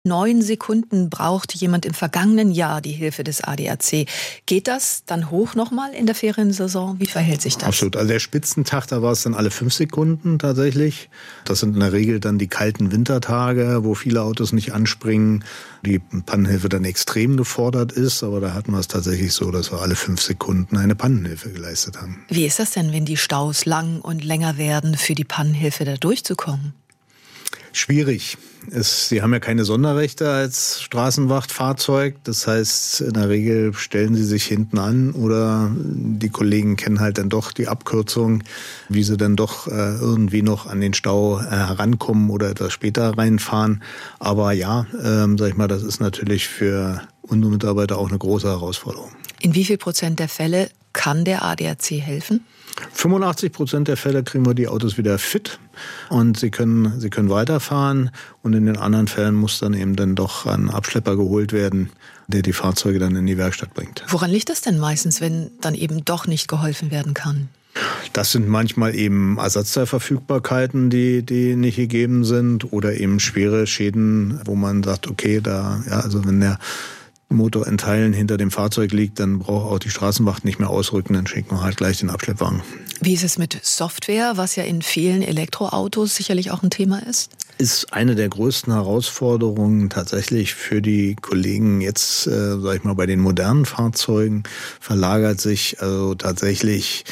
9 Sekunden braucht jemand im vergangenen Jahr die Hilfe des ADAC. Geht das dann hoch nochmal in der Feriensaison? Wie verhält sich das? Absolut. Also der Spitzentag, da war es dann alle 5 Sekunden tatsächlich. Das sind in der Regel dann die kalten Wintertage, wo viele Autos nicht anspringen, die Pannenhilfe dann extrem gefordert ist. Aber da hatten wir es tatsächlich so, dass wir alle 5 Sekunden eine Pannenhilfe geleistet haben. Wie ist das denn, wenn die Staus lang und länger werden, für die Pannenhilfe da durchzukommen? Schwierig. Sie haben ja keine Sonderrechte als Straßenwachtfahrzeug. Das heißt, in der Regel stellen sie sich hinten an oder die Kollegen kennen halt dann doch die Abkürzung, wie sie dann doch irgendwie noch an den Stau herankommen oder etwas später reinfahren. Aber ja, sag ich mal, das ist natürlich für unsere Mitarbeiter auch eine große Herausforderung. In wie viel Prozent der Fälle kann der ADAC helfen? 85% der Fälle kriegen wir die Autos wieder fit und sie können weiterfahren, und in den anderen Fällen muss dann eben dann doch ein Abschlepper geholt werden, der die Fahrzeuge dann in die Werkstatt bringt. Woran liegt das denn meistens, wenn dann eben doch nicht geholfen werden kann? Das sind manchmal eben Ersatzteilverfügbarkeiten, die nicht gegeben sind, oder eben schwere Schäden, wo man sagt, okay, also wenn der Motor in Teilen hinter dem Fahrzeug liegt, dann braucht auch die Straßenwacht nicht mehr ausrücken, dann schickt man halt gleich den Abschleppwagen. Wie ist es mit Software, was ja in vielen Elektroautos sicherlich auch ein Thema ist? Ist eine der größten Herausforderungen tatsächlich für die Kollegen jetzt, sag ich mal, bei den modernen Fahrzeugen verlagert sich also tatsächlich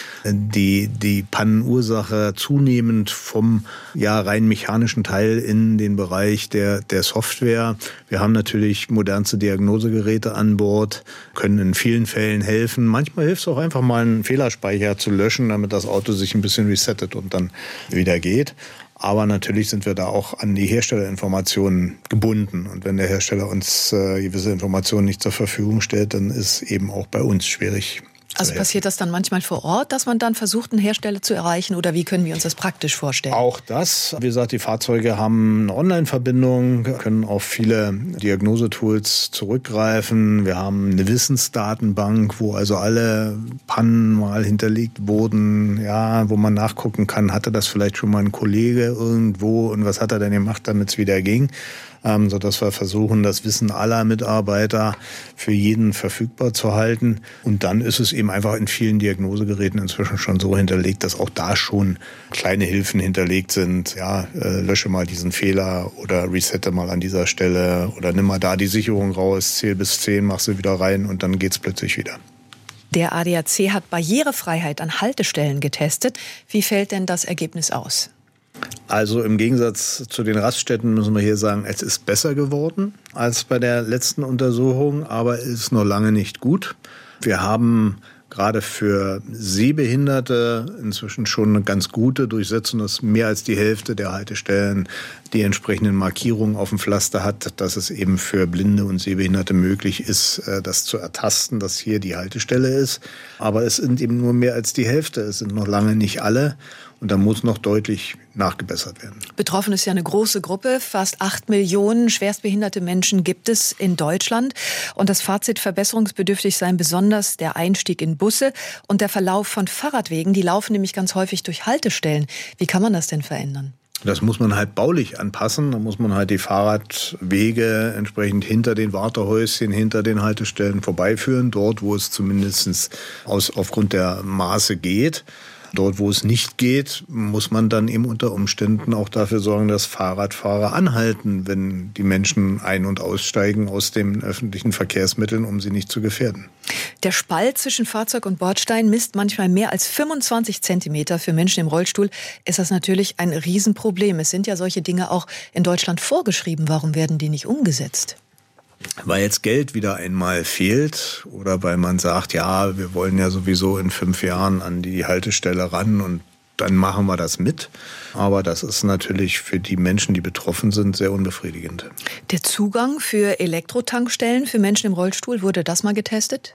die Pannenursache zunehmend vom rein mechanischen Teil in den Bereich der Software. Wir haben natürlich modernste Diagnosegeräte an Bord, können in vielen Fällen helfen. Manchmal hilft es auch einfach mal, einen Fehlerspeicher zu löschen, damit das Auto sich ein bisschen resettet und dann wieder geht. Aber natürlich sind wir da auch an die Herstellerinformationen gebunden. Und wenn der Hersteller uns gewisse Informationen nicht zur Verfügung stellt, dann ist eben auch bei uns schwierig. Also passiert das dann manchmal vor Ort, dass man dann versucht, einen Hersteller zu erreichen? Oder wie können wir uns das praktisch vorstellen? Auch das. Wie gesagt, die Fahrzeuge haben eine Online-Verbindung, können auf viele Diagnosetools zurückgreifen. Wir haben eine Wissensdatenbank, wo also alle Pannen mal hinterlegt wurden, wo man nachgucken kann, hatte das vielleicht schon mal ein Kollege irgendwo und was hat er denn gemacht, damit es wieder ging. Sodass wir versuchen, das Wissen aller Mitarbeiter für jeden verfügbar zu halten. Und dann ist es eben einfach in vielen Diagnosegeräten inzwischen schon so hinterlegt, dass auch da schon kleine Hilfen hinterlegt sind. Lösche mal diesen Fehler oder resette mal an dieser Stelle oder nimm mal da die Sicherung raus, zähl bis 10, mach sie wieder rein und dann geht's plötzlich wieder. Der ADAC hat Barrierefreiheit an Haltestellen getestet. Wie fällt denn das Ergebnis aus? Also im Gegensatz zu den Raststätten müssen wir hier sagen, es ist besser geworden als bei der letzten Untersuchung, aber es ist noch lange nicht gut. Wir haben gerade für Sehbehinderte inzwischen schon eine ganz gute Durchsetzung, dass mehr als die Hälfte der Haltestellen die entsprechenden Markierungen auf dem Pflaster hat, dass es eben für Blinde und Sehbehinderte möglich ist, das zu ertasten, dass hier die Haltestelle ist. Aber es sind eben nur mehr als die Hälfte, es sind noch lange nicht alle. Und da muss noch deutlich nachgebessert werden. Betroffen ist ja eine große Gruppe. Fast 8 Millionen schwerstbehinderte Menschen gibt es in Deutschland. Und das Fazit: verbesserungsbedürftig seien besonders der Einstieg in Busse und der Verlauf von Fahrradwegen. Die laufen nämlich ganz häufig durch Haltestellen. Wie kann man das denn verändern? Das muss man halt baulich anpassen. Da muss man halt die Fahrradwege entsprechend hinter den Wartehäuschen, hinter den Haltestellen vorbeiführen. Dort, wo es zumindest aufgrund der Maße geht. Dort, wo es nicht geht, muss man dann eben unter Umständen auch dafür sorgen, dass Fahrradfahrer anhalten, wenn die Menschen ein- und aussteigen aus den öffentlichen Verkehrsmitteln, um sie nicht zu gefährden. Der Spalt zwischen Fahrzeug und Bordstein misst manchmal mehr als 25 Zentimeter. Für Menschen im Rollstuhl ist das natürlich ein Riesenproblem. Es sind ja solche Dinge auch in Deutschland vorgeschrieben. Warum werden die nicht umgesetzt? Weil jetzt Geld wieder einmal fehlt oder weil man sagt, wir wollen ja sowieso in 5 Jahren an die Haltestelle ran und dann machen wir das mit. Aber das ist natürlich für die Menschen, die betroffen sind, sehr unbefriedigend. Der Zugang für Elektrotankstellen für Menschen im Rollstuhl, wurde das mal getestet?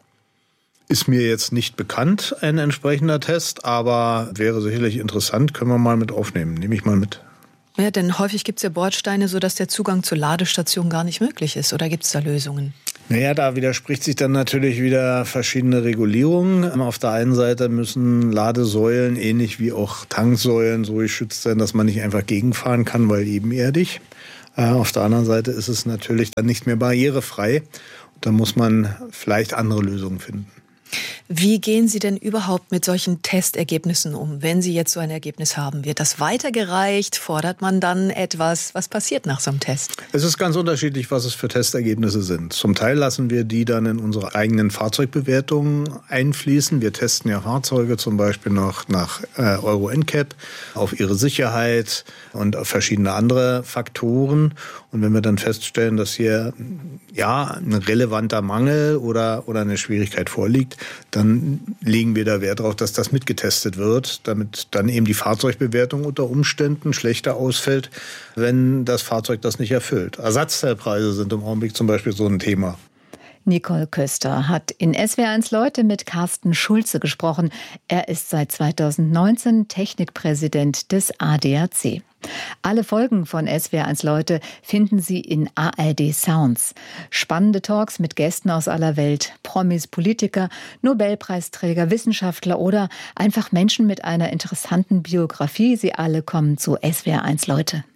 Ist mir jetzt nicht bekannt, ein entsprechender Test, aber wäre sicherlich interessant, können wir mal mit aufnehmen. Nehme ich mal mit. Ja, denn häufig gibt es ja Bordsteine, sodass der Zugang zur Ladestation gar nicht möglich ist. Oder gibt es da Lösungen? Naja, da widerspricht sich dann natürlich wieder verschiedene Regulierungen. Auf der einen Seite müssen Ladesäulen, ähnlich wie auch Tanksäulen, so geschützt sein, dass man nicht einfach gegenfahren kann, weil ebenerdig. Auf der anderen Seite ist es natürlich dann nicht mehr barrierefrei. Da muss man vielleicht andere Lösungen finden. Wie gehen Sie denn überhaupt mit solchen Testergebnissen um? Wenn Sie jetzt so ein Ergebnis haben, wird das weitergereicht? Fordert man dann etwas? Was passiert nach so einem Test? Es ist ganz unterschiedlich, was es für Testergebnisse sind. Zum Teil lassen wir die dann in unsere eigenen Fahrzeugbewertungen einfließen. Wir testen ja Fahrzeuge zum Beispiel noch nach Euro NCAP auf ihre Sicherheit und auf verschiedene andere Faktoren. Und wenn wir dann feststellen, dass hier ein relevanter Mangel oder eine Schwierigkeit vorliegt, dann legen wir da Wert darauf, dass das mitgetestet wird, damit dann eben die Fahrzeugbewertung unter Umständen schlechter ausfällt, wenn das Fahrzeug das nicht erfüllt. Ersatzteilpreise sind im Augenblick zum Beispiel so ein Thema. Nicole Köster hat in SWR1 Leute mit Carsten Schulze gesprochen. Er ist seit 2019 Technikpräsident des ADAC. Alle Folgen von SWR1 Leute finden Sie in ARD Sounds. Spannende Talks mit Gästen aus aller Welt, Promis, Politiker, Nobelpreisträger, Wissenschaftler oder einfach Menschen mit einer interessanten Biografie. Sie alle kommen zu SWR1 Leute.